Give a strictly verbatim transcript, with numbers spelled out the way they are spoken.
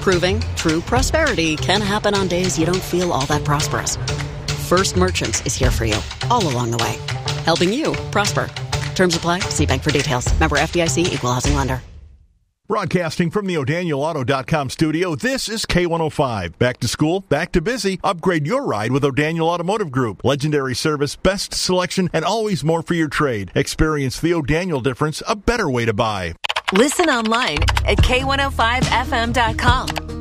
proving true prosperity can happen on days you don't feel all that prosperous. First Merchants is here for you all along the way, helping you prosper. Terms apply. See bank for details. Member F D I C, Equal Housing Lender. Broadcasting from the O'Daniel Auto dot com studio, this is K one oh five. Back to school, back to busy. Upgrade your ride with O'Daniel Automotive Group. Legendary service, best selection, and always more for your trade. Experience the O'Daniel difference, a better way to buy. Listen online at K one oh five F M dot com.